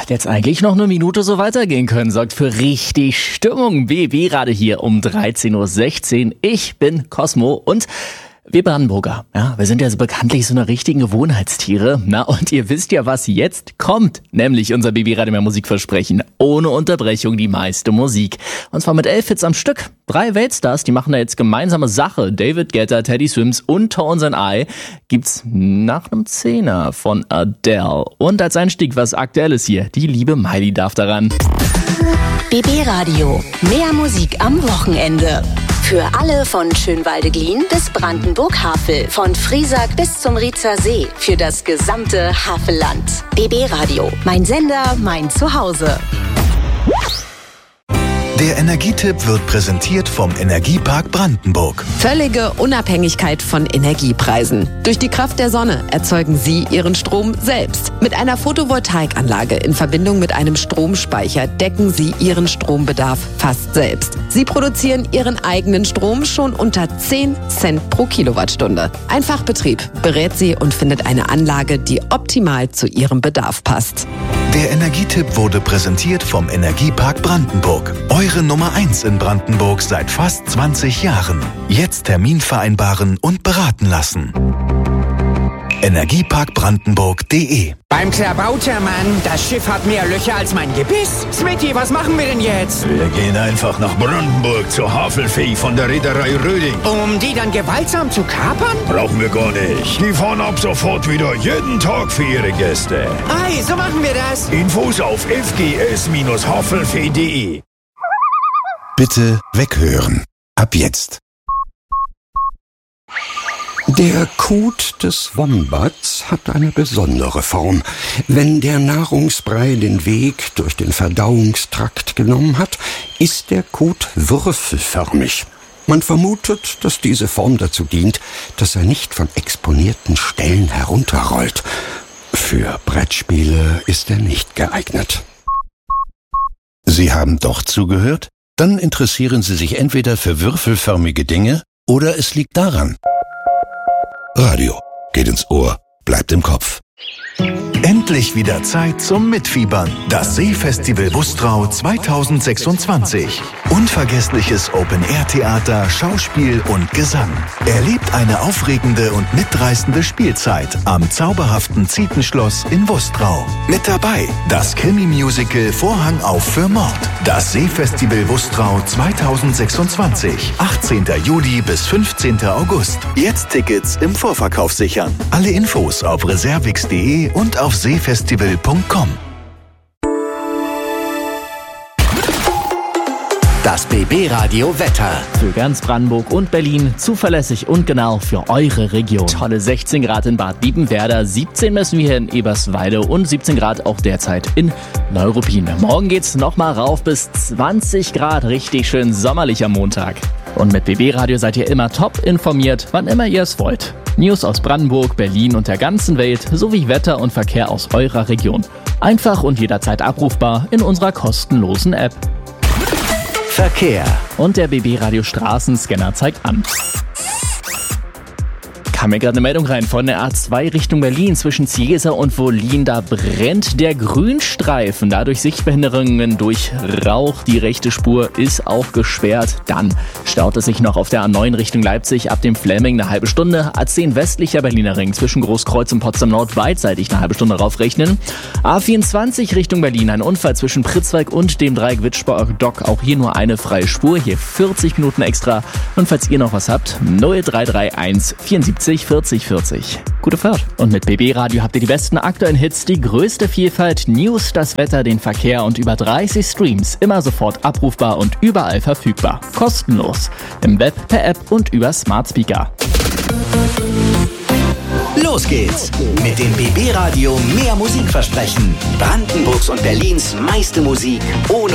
hätte jetzt eigentlich noch eine Minute so weitergehen können. Sorgt für richtig Stimmung. BB Radio hier um 13.16 Uhr. Ich bin Cosmo und wir Brandenburger, ja, wir sind ja so bekanntlich so eine richtigen Gewohnheitstiere. Na, und ihr wisst ja, was jetzt kommt. Nämlich unser BB Radio mehr Musikversprechen. Ohne Unterbrechung die meiste Musik. Und zwar mit 11 Hits am Stück. 3 Weltstars, die machen da jetzt gemeinsame Sache. David Guetta, Teddy Swims und Tones and I gibt's nach einem 10er von Adele. Und als Einstieg was Aktuelles hier. Die liebe Miley darf daran. BB Radio. Mehr Musik am Wochenende. Für alle von Schönwalde-Glien bis Brandenburg-Havel. Von Friesack bis zum Rietzer See. Für das gesamte Havelland. BB Radio. Mein Sender, mein Zuhause. Der Energietipp wird präsentiert vom Energiepark Brandenburg. Völlige Unabhängigkeit von Energiepreisen. Durch die Kraft der Sonne erzeugen Sie Ihren Strom selbst. Mit einer Photovoltaikanlage in Verbindung mit einem Stromspeicher decken Sie Ihren Strombedarf fast selbst. Sie produzieren Ihren eigenen Strom schon unter 10 Cent pro Kilowattstunde. Ein Fachbetrieb berät Sie und findet eine Anlage, die optimal zu Ihrem Bedarf passt. Der Energietipp wurde präsentiert vom Energiepark Brandenburg. Eure Nummer 1 in Brandenburg seit fast 20 Jahren. Jetzt Termin vereinbaren und beraten lassen. Energieparkbrandenburg.de. Beim Klabautermann, das Schiff hat mehr Löcher als mein Gebiss. Smitty, was machen wir denn jetzt? Wir gehen einfach nach Brandenburg zur Havelfee von der Reederei Röding. Um die dann gewaltsam zu kapern? Brauchen wir gar nicht. Die fahren ab sofort wieder jeden Tag für ihre Gäste. Ei, so machen wir das. Infos auf fgs-havelfee.de. Bitte weghören. Ab jetzt. Der Kot des Wombats hat eine besondere Form. Wenn der Nahrungsbrei den Weg durch den Verdauungstrakt genommen hat, ist der Kot würfelförmig. Man vermutet, dass diese Form dazu dient, dass er nicht von exponierten Stellen herunterrollt. Für Brettspiele ist er nicht geeignet. Sie haben doch zugehört? Dann interessieren Sie sich entweder für würfelförmige Dinge oder es liegt daran. Radio geht ins Ohr, bleibt im Kopf. Endlich wieder Zeit zum Mitfiebern. Das Seefestival Wustrau 2026. Unvergessliches Open-Air-Theater, Schauspiel und Gesang. Erlebt eine aufregende und mitreißende Spielzeit am zauberhaften Zietenschloss in Wustrau. Mit dabei das Krimi-Musical Vorhang auf für Mord. Das Seefestival Wustrau 2026. 18. Juli bis 15. August. Jetzt Tickets im Vorverkauf sichern. Alle Infos auf reservix.de und auf seefestival.com. Das BB Radio Wetter. Für ganz Brandenburg und Berlin zuverlässig und genau für eure Region. Tolle 16 Grad in Bad Liebenwerda, 17 messen wir hier in Eberswalde und 17 Grad auch derzeit in Neuruppin. Morgen geht's nochmal rauf bis 20 Grad, richtig schön sommerlich am Montag. Und mit BB Radio seid ihr immer top informiert, wann immer ihr es wollt. News aus Brandenburg, Berlin und der ganzen Welt sowie Wetter und Verkehr aus eurer Region. Einfach und jederzeit abrufbar in unserer kostenlosen App. Verkehr. Und der BB Radio Straßenscanner zeigt an. Kam mir gerade eine Meldung rein von der A2 Richtung Berlin zwischen Ziesa und Wollin. Da brennt der Grünstreifen. Dadurch Sichtbehinderungen durch Rauch. Die rechte Spur ist auch gesperrt. Dann staut es sich noch auf der A9 Richtung Leipzig ab dem Fläming eine halbe Stunde. A10 westlicher Berliner Ring zwischen Großkreuz und Potsdam Nord beidseitig eine halbe Stunde raufrechnen. A24 Richtung Berlin. Ein Unfall zwischen Pritzwalk und dem Dreieck Wittstock. Auch hier nur eine freie Spur. Hier 40 Minuten extra. Und falls ihr noch was habt, 0331 74 40 40. Gute Fahrt. Und mit BB Radio habt ihr die besten aktuellen Hits, die größte Vielfalt, News, das Wetter, den Verkehr und über 30 Streams. Immer sofort abrufbar und überall verfügbar. Kostenlos. Im Web, per App und über Smart Speaker. Los geht's mit dem BB Radio mehr Musikversprechen. Brandenburgs und Berlins meiste Musik ohne